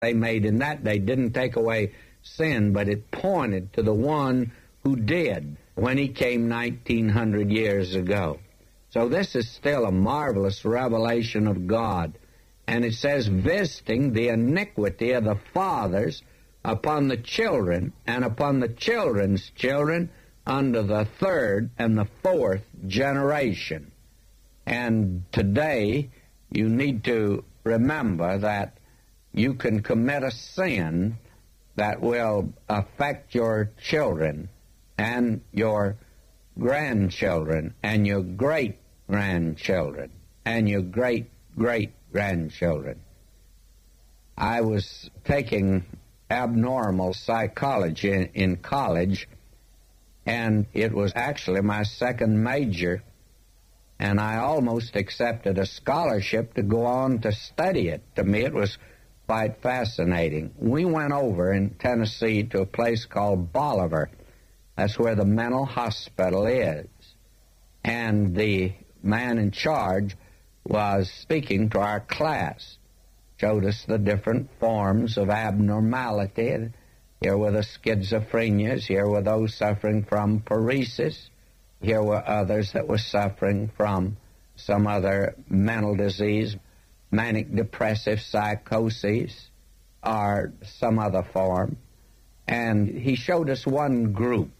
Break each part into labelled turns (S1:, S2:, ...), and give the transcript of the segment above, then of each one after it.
S1: they made in that day didn't take away sin, but it pointed to the one who did when he came 1900 years ago. So this is still a marvelous revelation of God. And it says, visiting the iniquity of the fathers upon the children, and upon the children's children, unto the third and the fourth generation. And today, you need to remember that you can commit a sin that will affect your children and your grandchildren and your great-grandchildren and your great-great-grandchildren. I was taking abnormal psychology in college, and it was actually my second major, and I almost accepted a scholarship to go on to study it. To me, it was quite fascinating. We went over in Tennessee to a place called Bolivar. That's where the mental hospital is. And the man in charge was speaking to our class, showed us the different forms of abnormality. Here were the schizophrenias, here were those suffering from paresis, here were others that were suffering from some other mental disease, manic depressive psychosis, or some other form. And he showed us one group,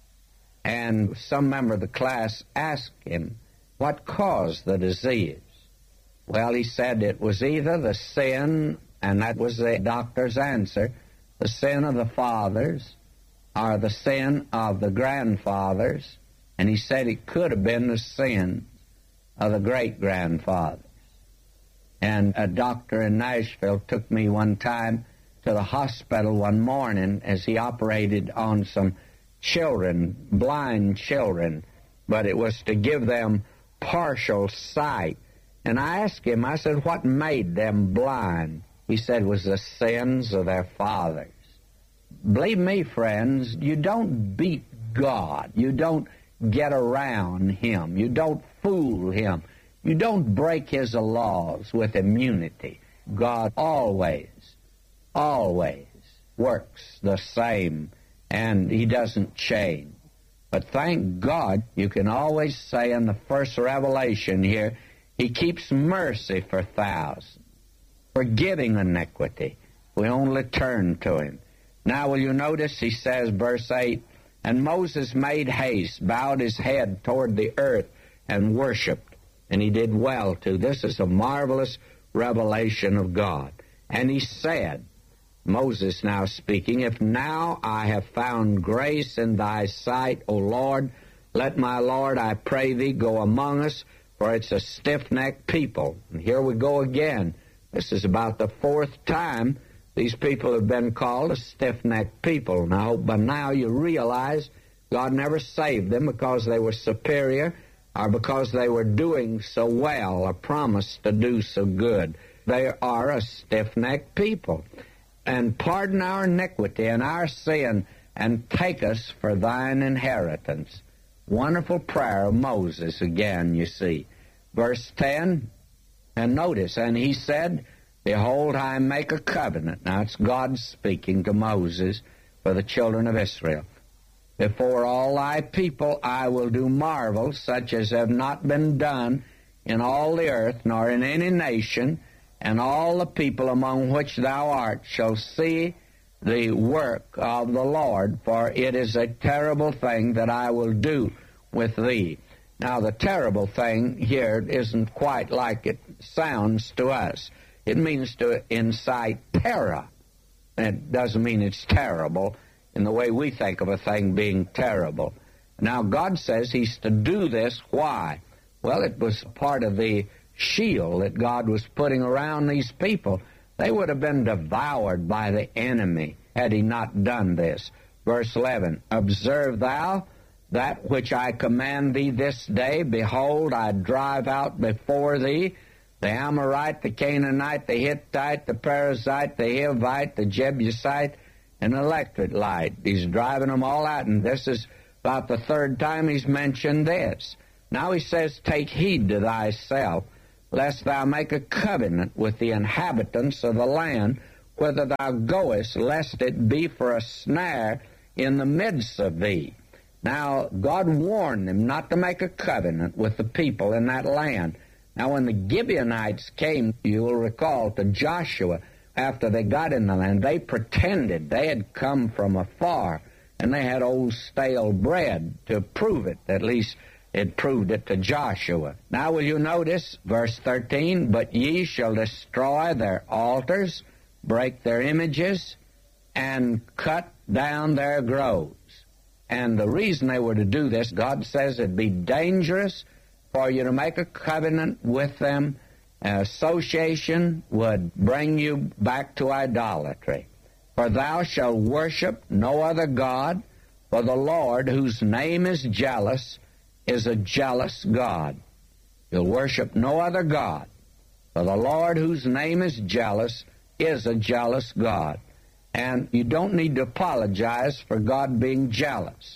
S1: and some member of the class asked him what caused the disease. Well, he said it was either the sin, and that was the doctor's answer, the sin of the fathers or the sin of the grandfathers, and he said it could have been the sin of the great-grandfathers. And a doctor in Nashville took me one time to the hospital one morning as he operated on some children, blind children, but it was to give them partial sight. And I asked him, I said, what made them blind? He said it was the sins of their fathers. Believe me, friends, you don't beat God. You don't get around Him. You don't fool Him. You don't break His laws with immunity. God always works the same, and He doesn't change. But thank God, you can always say in the first revelation here, He keeps mercy for thousands, forgiving iniquity. We only turn to Him. Now, will you notice, he says, verse 8, and Moses made haste, bowed his head toward the earth, and worshipped. And he did well, too. This is a marvelous revelation of God. And he said, Moses now speaking, if now I have found grace in thy sight, O Lord, let my Lord, I pray thee, go among us, for it's a stiff-necked people. And here we go again. This is about the fourth time these people have been called a stiff-necked people. And I hope by now you realize God never saved them because they were superior or because they were doing so well or promised to do so good. They are a stiff-necked people. And pardon our iniquity and our sin, and take us for thine inheritance. Wonderful prayer of Moses again, you see. Verse 10, and notice, and he said, behold, I make a covenant. Now it's God speaking to Moses for the children of Israel. Before all thy people I will do marvels such as have not been done in all the earth, nor in any nation, and all the people among which thou art shall see the work of the Lord, for it is a terrible thing that I will do with thee. Now, the terrible thing here isn't quite like it sounds to us. It means to incite terror. It doesn't mean it's terrible in the way we think of a thing being terrible. Now, God says He's to do this. Why? Well, it was part of the shield that God was putting around these people. They would have been devoured by the enemy had He not done this. Verse 11, observe thou that which I command thee this day. Behold, I drive out before thee the Amorite, the Canaanite, the Hittite, the Perizzite, the Hivite, the Jebusite, and the Electrite. He's driving them all out, and this is about the third time He's mentioned this. Now He says, take heed to thyself, lest thou make a covenant with the inhabitants of the land whither thou goest, lest it be for a snare in the midst of thee. Now, God warned them not to make a covenant with the people in that land. Now, when the Gibeonites came, you will recall, to Joshua, after they got in the land, they pretended they had come from afar, and they had old stale bread to prove it. At least it proved it to Joshua. Now, will you notice, verse 13, but ye shall destroy their altars, break their images, and cut down their groves. And the reason they were to do this, God says it'd be dangerous for you to make a covenant with them. Association would bring you back to idolatry. For thou shalt worship no other God, for the Lord, whose name is jealous, is a jealous God. You'll worship no other God, for the Lord, whose name is jealous, is a jealous God. And you don't need to apologize for God being jealous.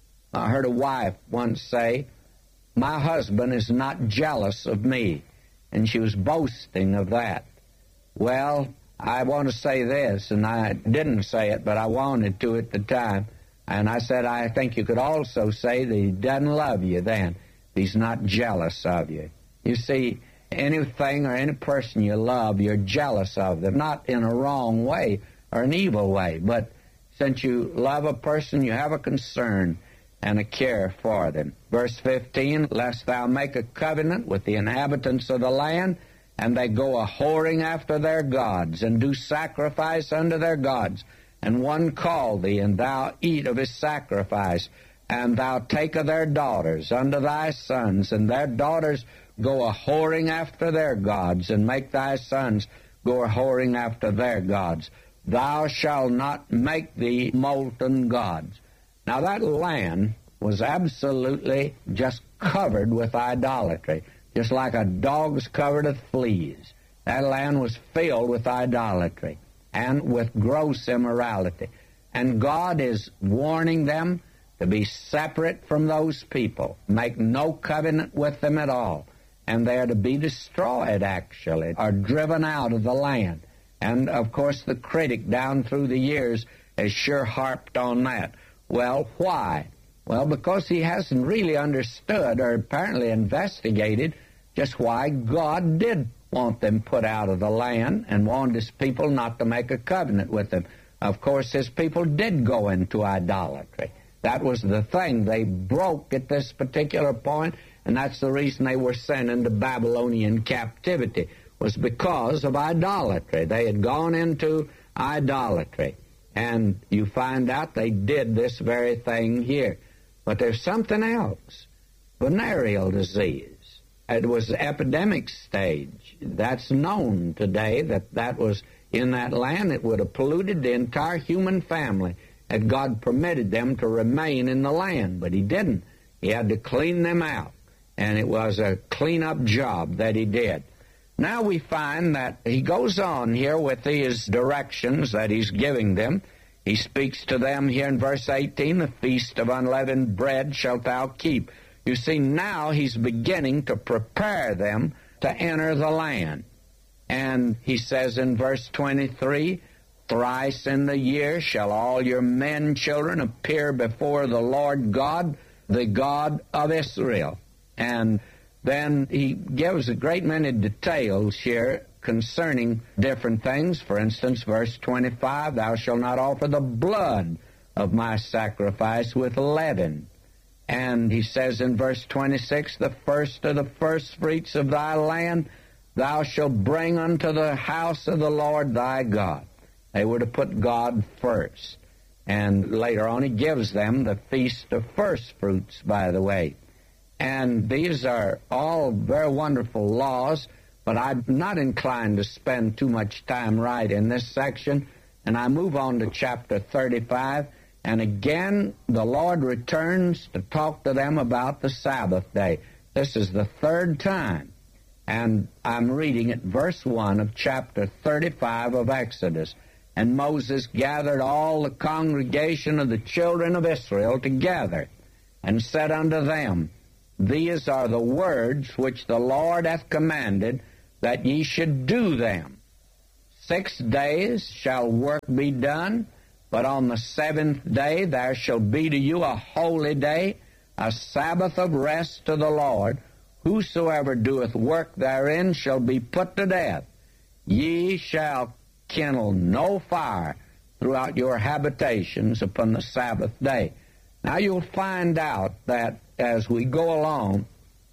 S1: I heard a wife once say, my husband is not jealous of me. And she was boasting of that. Well, I want to say this, and I didn't say it, but I wanted to at the time. And I said, I think you could also say that he doesn't love you then. He's not jealous of you. You see, anything or any person you love, you're jealous of them. Not in a wrong way or an evil way, but since you love a person, you have a concern and a care for them. Verse 15, lest thou make a covenant with the inhabitants of the land, and they go a-whoring after their gods, and do sacrifice unto their gods. And one call thee, and thou eat of his sacrifice, and thou take of their daughters unto thy sons, and their daughters go a-whoring after their gods, and make thy sons go a-whoring after their gods. Thou shalt not make thee molten gods. Now that land was absolutely just covered with idolatry, just like a dog's covered with fleas. That land was filled with idolatry and with gross immorality. And God is warning them to be separate from those people, make no covenant with them at all. And they are to be destroyed, actually, or driven out of the land. And, of course, the critic down through the years has sure harped on that. Well, why? Well, because he hasn't really understood or apparently investigated just why God did want them put out of the land and wanted his people not to make a covenant with them. Of course, his people did go into idolatry. That was the thing. They broke at this particular point, and that's the reason they were sent into Babylonian captivity, was because of idolatry. They had gone into idolatry. And you find out they did this very thing here. But there's something else. Venereal disease. It was epidemic stage. That's known today that was in that land. It would have polluted the entire human family had God permitted them to remain in the land. But he didn't. He had to clean them out. And it was a clean-up job that he did. Now we find that he goes on here with these directions that he's giving them. He speaks to them here in verse 18, the feast of unleavened bread shalt thou keep. You see, now he's beginning to prepare them to enter the land. And he says in verse 23, thrice in the year shall all your men children appear before the Lord God, the God of Israel. And then he gives a great many details here concerning different things. For instance, verse 25, thou shalt not offer the blood of my sacrifice with leaven. And he says in verse 26, the first of the firstfruits of thy land thou shalt bring unto the house of the Lord thy God. They were to put God first. And later on he gives them the feast of firstfruits, by the way. And these are all very wonderful laws, but I'm not inclined to spend too much time right in this section. And I move on to chapter 35. And again, the Lord returns to talk to them about the Sabbath day. This is the third time. And I'm reading at verse 1 of chapter 35 of Exodus. And Moses gathered all the congregation of the children of Israel together, and said unto them, these are the words which the Lord hath commanded, that ye should do them. 6 days shall work be done, but on the 7th day there shall be to you a holy day, a Sabbath of rest to the Lord. Whosoever doeth work therein shall be put to death. Ye shall kindle no fire throughout your habitations upon the Sabbath day. Now you'll find out that as we go along,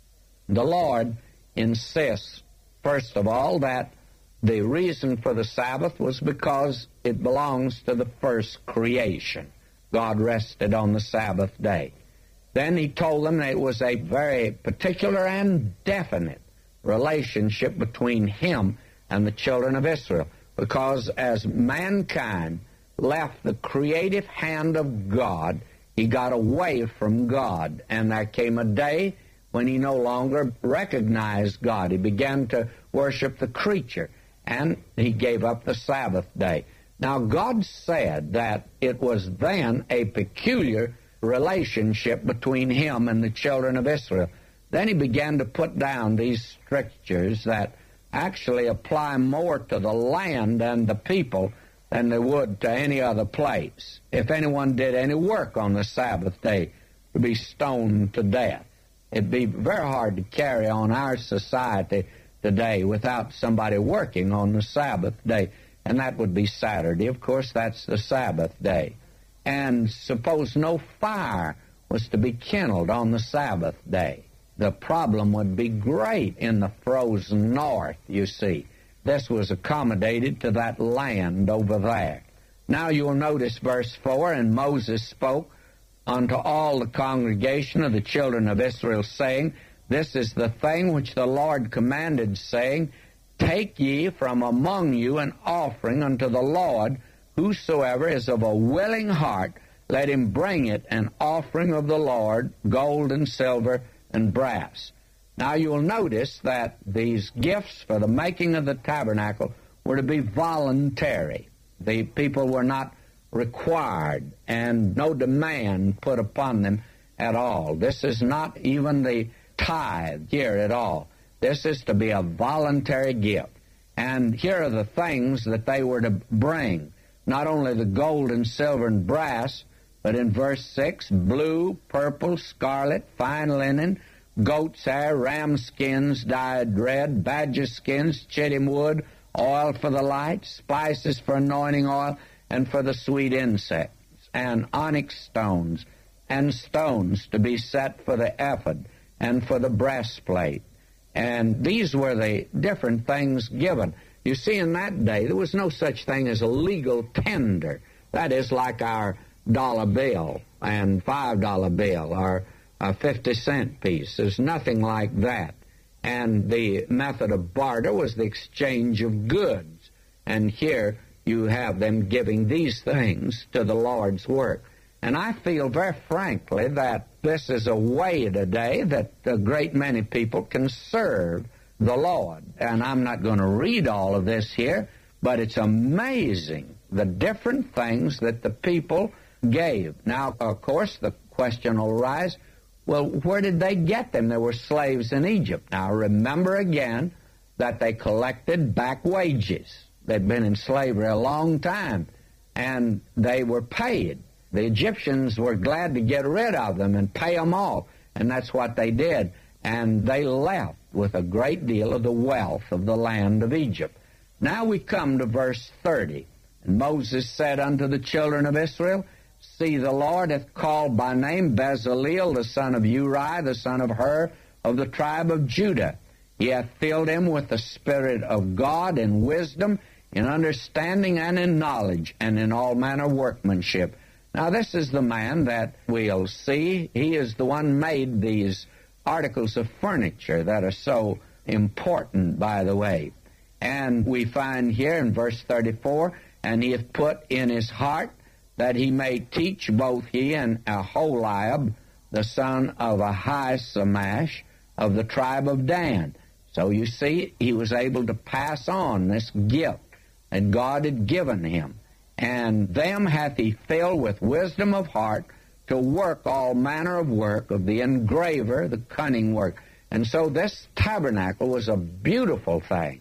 S1: the Lord insists, first of all, that the reason for the Sabbath was because it belongs to the first creation. God rested on the Sabbath day. Then he told them that it was a very particular and definite relationship between him and the children of Israel, because as mankind left the creative hand of God, he got away from God, and there came a day when he no longer recognized God. He began to worship the creature, and he gave up the Sabbath day. Now, God said that it was then a peculiar relationship between him and the children of Israel. Then he began to put down these strictures that actually apply more to the land and the people than they would to any other place. If anyone did any work on the Sabbath day, to be stoned to death. It'd be very hard to carry on our society today without somebody working on the Sabbath day, and that would be Saturday. Of course, that's the Sabbath day. And suppose no fire was to be kindled on the Sabbath day. The problem would be great in the frozen north, you see. This was accommodated to that land over there. Now you'll notice verse 4, and Moses spoke unto all the congregation of the children of Israel, saying, This is the thing which the Lord commanded, saying, Take ye from among you an offering unto the Lord. Whosoever is of a willing heart, let him bring it, an offering of the Lord, gold and silver and brass. Now you'll notice that these gifts for the making of the tabernacle were to be voluntary. The people were not required, and no demand put upon them at all. This is not even the tithe here at all. This is to be a voluntary gift. And here are the things that they were to bring. Not only the gold and silver and brass, but in verse 6, blue, purple, scarlet, fine linen, goat's hair, ram skins dyed red, badger skins, chittim wood, oil for the light, spices for anointing oil, and for the sweet incense, and onyx stones, and stones to be set for the ephod, and for the breastplate. And these were the different things given. You see, in that day, there was no such thing as a legal tender. That is like our dollar bill and $5 bill or a 50-cent piece. There's nothing like that. And the method of barter was the exchange of goods. And here you have them giving these things to the Lord's work. And I feel very frankly that this is a way today that a great many people can serve the Lord. And I'm not going to read all of this here, but it's amazing the different things that the people gave. Now, of course, the question will arise, well, where did they get them? There were slaves in Egypt. Now, remember again that they collected back wages. They'd been in slavery a long time, and they were paid. The Egyptians were glad to get rid of them and pay them off, and that's what they did. And they left with a great deal of the wealth of the land of Egypt. Now we come to verse 30. And Moses said unto the children of Israel, See, the Lord hath called by name Bezaleel, the son of Uri, the son of Hur, of the tribe of Judah. He hath filled him with the Spirit of God in wisdom, in understanding, and in knowledge, and in all manner of workmanship. Now, this is the man that we'll see. He is the one made these articles of furniture that are so important, by the way. And we find here in verse 34, And he hath put in his heart that he may teach both he and Aholiab, the son of Ahisamach, of the tribe of Dan. So you see, he was able to pass on this gift that God had given him. And them hath he filled with wisdom of heart to work all manner of work of the engraver, the cunning work. And so this tabernacle was a beautiful thing.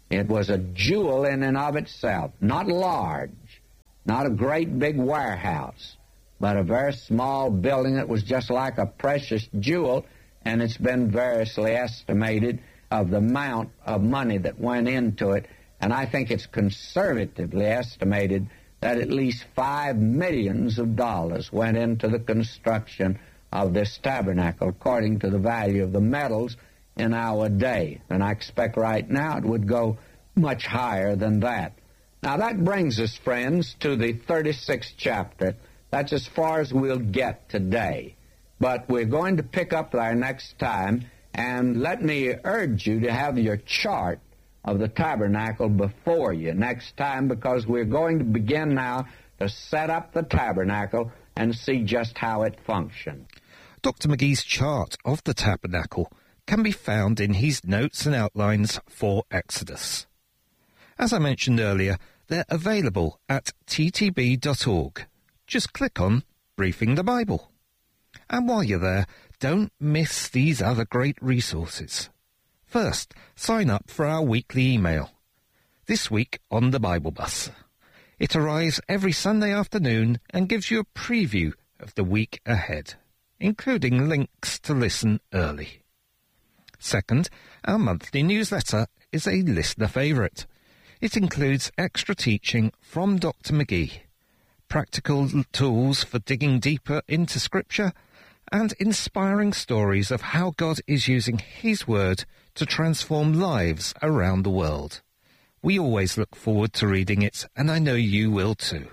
S1: It was a jewel in and of itself, not large, not a great big warehouse, but a very small building that was just like a precious jewel, and it's been variously estimated of the amount of money that went into it, and I think it's conservatively estimated that at least $5 million went into the construction of this tabernacle, according to the value of the metals in our day. And I expect right now it would go much higher than that. Now that brings us, friends, to the 36th chapter. That's as far as we'll get today. But we're going to pick up there next time, and let me urge you to have your chart of the tabernacle before you next time, because we're going to begin now to set up the tabernacle and see just how it functions.
S2: Dr. McGee's chart of the tabernacle can be found in his notes and outlines for Exodus. As I mentioned earlier, they're available at ttb.org. Just click on Briefing the Bible. And while you're there, don't miss these other great resources. First, sign up for our weekly email. This week on the Bible Bus. It arrives every Sunday afternoon and gives you a preview of the week ahead, including links to listen early. Second, our monthly newsletter is a listener favourite. It includes extra teaching from Dr. McGee, practical tools for digging deeper into Scripture, and inspiring stories of how God is using His Word to transform lives around the world. We always look forward to reading it, and I know you will too.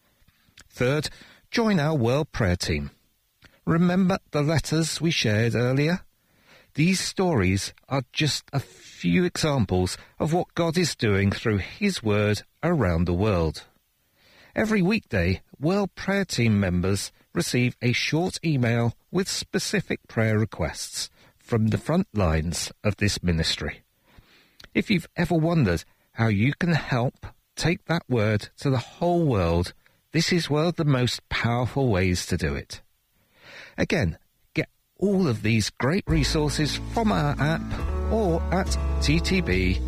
S2: Third, join our World Prayer Team. Remember the letters we shared earlier? These stories are just a few examples of what God is doing through His Word around the world. Every weekday, World Prayer Team members receive a short email with specific prayer requests from the front lines of this ministry. If you've ever wondered how you can help take that word to the whole world, this is one of the most powerful ways to do it. Again, get all of these great resources from our app or at ttb.org.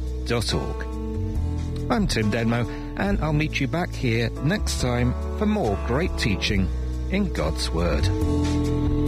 S2: I'm Tim Denmo, and I'll meet you back here next time for more great teaching in God's Word.